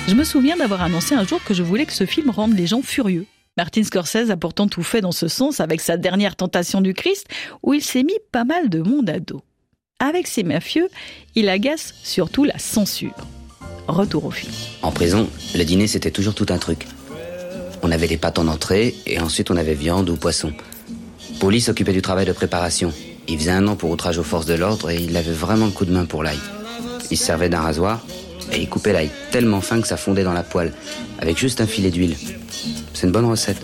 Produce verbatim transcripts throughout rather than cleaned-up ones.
Je me souviens d'avoir annoncé un jour que je voulais que ce film rende les gens furieux. Martin Scorsese a pourtant tout fait dans ce sens avec sa dernière tentation du Christ, où il s'est mis pas mal de monde à dos. Avec ses mafieux, il agace surtout la censure. Retour au film. En prison, le dîner c'était toujours tout un truc. On avait des pâtes en entrée et ensuite on avait viande ou poisson. Paulie s'occupait du travail de préparation. Il faisait un an pour outrage aux forces de l'ordre et il avait vraiment le coup de main pour l'ail. Il se servait d'un rasoir et il coupait l'ail tellement fin que ça fondait dans la poêle, avec juste un filet d'huile. C'est une bonne recette.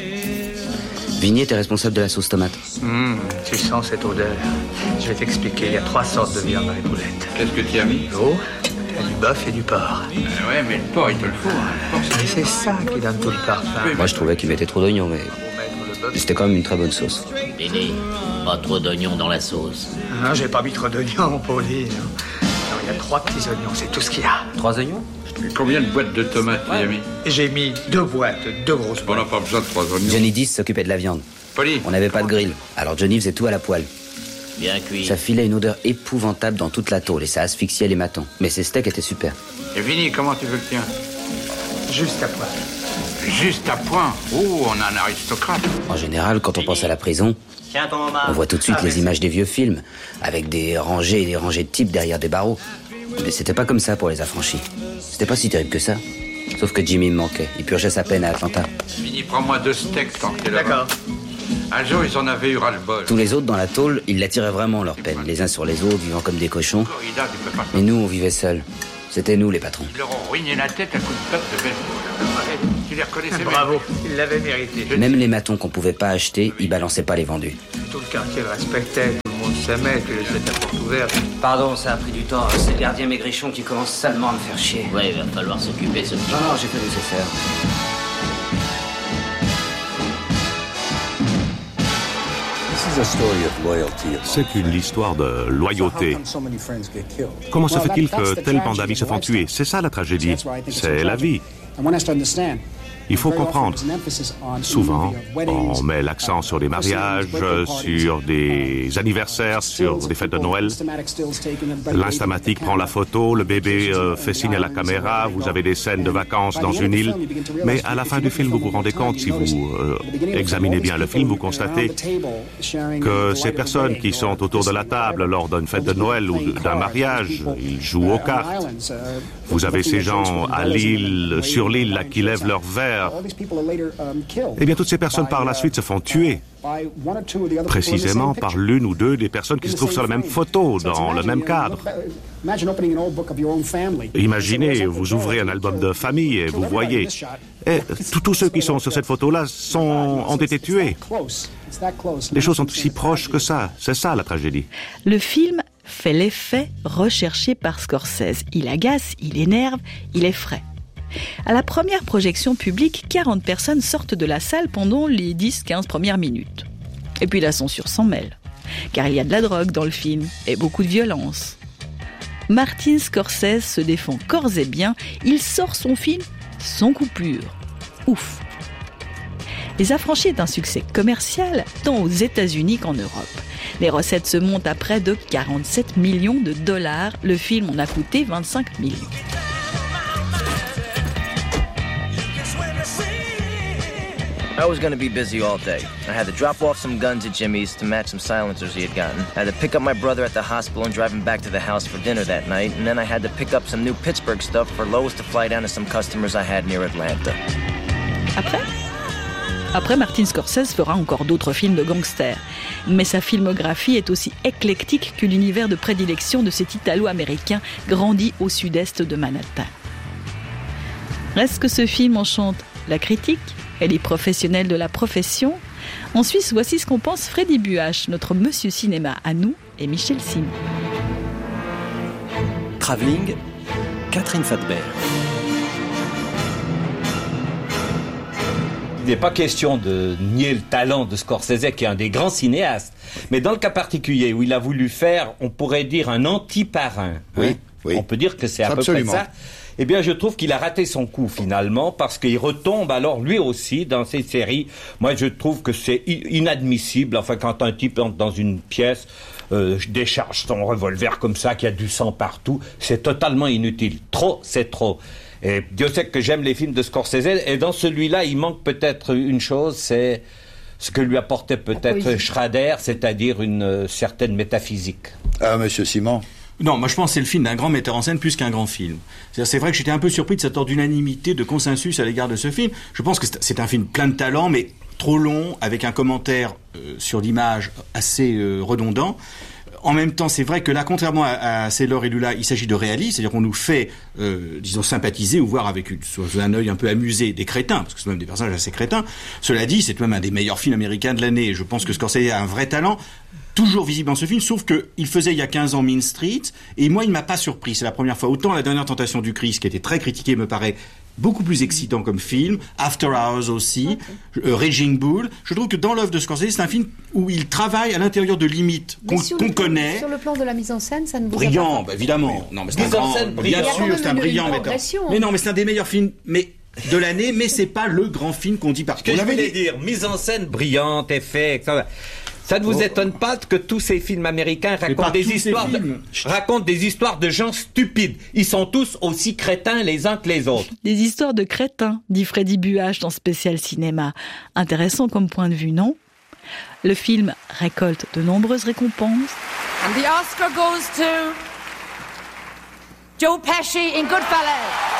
Vigny était responsable de la sauce tomate. Mmh, tu sens cette odeur. Je vais t'expliquer, il y a trois sortes de viande dans les boulettes. Qu'est-ce que tu as mis? L'eau, du bœuf et du porc. Euh, ouais, mais le porc, il te le faut. Hein. Mais c'est ça qui donne tout le parfum. Moi, je trouvais qu'il mettait trop d'oignons, mais c'était quand même une très bonne sauce. Dédé, pas trop d'oignons dans la sauce. Non, j'ai pas mis trop d'oignons, Paulie. Non, il y a trois petits oignons, c'est tout ce qu'il y a. Trois oignons? Et combien de boîtes de tomates tu as mis? J'ai mis deux boîtes, deux grosses On boîtes. n'a pas besoin de trois oignons. Johnny Dees s'occupait de la viande. Paulie. On n'avait pas de grill, alors Johnny faisait tout à la poêle. Bien cuit. Ça filait une odeur épouvantable dans toute la tôle et ça asphyxiait les matons. Mais ces steaks étaient super. Et Vinny, comment tu veux le tien? Juste à poil. Juste à point. Oh, on a un aristocrate. En général, quand on pense à la prison, Tiens ton homard. on voit tout de suite Ah, les mais images des vieux films, avec des rangées et des rangées de types derrière des barreaux. Mais c'était pas comme ça pour les affranchis. C'était pas si terrible que ça. Sauf que Jimmy me manquait. Il purgeait sa peine à Atlanta. Vinny, prends-moi deux steaks tant que t'es là-bas. D'accord. Un jour, ils en avaient eu ras-le-bol. Tous les autres dans la tôle, ils l'attiraient vraiment leur peine, les uns sur les autres, vivant comme des cochons. Corrida, tu peux pas... Mais nous, on vivait seuls. C'était nous les patrons. Ils leur ont ruiné la tête à coups de patte de baseball. Tu les reconnaissais? Bravo, il l'avait mérité. Même les matons qu'on pouvait pas acheter, ils balançaient pas les vendus. Tout le quartier le respectait, tout le monde s'aimait, tu laissais ta porte ouverte. Pardon, ça a pris du temps. C'est le gardien maigrichon qui commence salement à me faire chier. Ouais, il va falloir s'occuper de ce petit. Non, non, j'ai fait nécessaire. C'est une histoire de loyauté. Comment se fait-il que tellement d'amis se font tuer? C'est ça la tragédie. C'est la vie. Il faut comprendre. Souvent, on met l'accent sur des mariages, sur des anniversaires, sur des fêtes de Noël. L'instamatique prend la photo, le bébé euh, fait signe à la caméra, vous avez des scènes de vacances dans une île. Mais à la fin du film, vous vous rendez compte, si vous euh, examinez bien le film, vous constatez que ces personnes qui sont autour de la table lors d'une fête de Noël ou d'un mariage, ils jouent aux cartes. Vous avez ces gens à l'île, sur l'île, là, qui lèvent leur verre. Eh bien, toutes ces personnes par la suite se font tuer, précisément par l'une ou deux des personnes qui se trouvent sur la même photo, dans le même cadre. Imaginez, vous ouvrez un album de famille et vous voyez, et tous ceux qui sont sur cette photo-là sont, ont été tués. Les choses sont aussi proches que ça, c'est ça la tragédie. Le film fait l'effet recherché par Scorsese. Il agace, il énerve, il effraie. À la première projection publique, quarante personnes sortent de la salle pendant les dix quinze premières minutes. Et puis la censure s'en mêle, car il y a de la drogue dans le film et beaucoup de violence. Martin Scorsese se défend corps et biens, il sort son film sans coupure. Ouf! Les Affranchis est un succès commercial tant aux États-Unis qu'en Europe. Les recettes se montent à près de quarante-sept millions de dollars. Le film en a coûté vingt-cinq millions. I was going to be busy all day. I had to drop off some guns at Jimmy's to match some silencers he had gotten. I had to pick up my brother at the hospital and drive him back to the house for dinner that night. And then I had to pick up some new Pittsburgh stuff for Lois to fly down to some customers I had near Atlanta. Après Après, Martin Scorsese fera encore d'autres films de gangsters. Mais sa filmographie est aussi éclectique que l'univers de prédilection de cet Italo-américain grandi au sud-est de Manhattan. Reste que ce film enchante la critique et les professionnels de la profession. En Suisse, voici ce qu'en pense Freddy Buach, notre monsieur cinéma à nous, et Michel Simon. Travelling, Catherine Fatbert. Il n'est pas question de nier le talent de Scorsese, qui est un des grands cinéastes. Mais dans le cas particulier où il a voulu faire, on pourrait dire un anti-parrain. Oui, hein, oui. On peut dire que c'est à Absolument. peu près ça. Eh bien, je trouve qu'il a raté son coup, finalement, parce qu'il retombe, alors, lui aussi, dans ces séries. Moi, je trouve que c'est inadmissible. Enfin, quand un type entre dans une pièce, euh, décharge son revolver comme ça, qu'il y a du sang partout. C'est totalement inutile. Trop, c'est trop. Et Dieu sait que j'aime les films de Scorsese, et dans celui-là, il manque peut-être une chose, c'est ce que lui apportait peut-être Schrader, c'est-à-dire une euh, certaine métaphysique. Ah, monsieur Simon. Non, moi je pense que c'est le film d'un grand metteur en scène plus qu'un grand film. C'est-à-dire, c'est vrai que j'étais un peu surpris de cette ordre d'unanimité, de consensus à l'égard de ce film. Je pense que c'est un film plein de talent, mais trop long, avec un commentaire euh, sur l'image assez euh, redondant. En même temps, c'est vrai que là, contrairement à, à Sailor et Lula, il s'agit de réalisme, c'est-à-dire qu'on nous fait, euh, disons, sympathiser ou voir avec une, sous un œil un peu amusé des crétins, parce que c'est même des personnages assez crétins. Cela dit, c'est même un des meilleurs films américains de l'année, et je pense que Scorsese a un vrai talent, toujours visible dans ce film, sauf que il faisait il y a quinze ans Mean Street, et moi, il m'a pas surpris, c'est la première fois. Autant La Dernière Tentation du Christ, qui a été très critiqué, me paraît beaucoup plus excitant comme film, After Hours aussi, okay. euh, Raging Bull. Je trouve que dans l'œuvre de Scorsese, c'est un film où il travaille à l'intérieur de limites qu'on qu'on connaît. Sur le plan de la mise en scène, ça ne vous brillant, a pas... bah, évidemment. Non, mais c'est un grand, scène, bien sûr, c'est un brillant metteur. Mais non, mais c'est un des meilleurs films, mais de l'année, mais c'est pas le grand film qu'on dit partout. Ce que je voulais dire, mise en scène brillante, effets, et cetera. Ça ne vous oh. étonne pas que tous ces films américains racontent des histoires, de, racontent des histoires de gens stupides. Ils sont tous aussi crétins les uns que les autres. Des histoires de crétins, dit Freddy Buach dans Spécial Cinéma. Intéressant comme point de vue, non? Le film récolte de nombreuses récompenses. And the Oscar goes to Joe Pesci in Goodfellas.